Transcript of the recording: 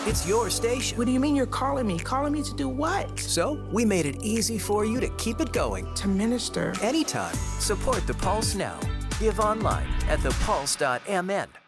It's your station. What do you mean you're calling me? Calling me to do what? So we made it easy for you to keep it going. To minister. Anytime. Support the Pulse now. Give online at thepulse.mn.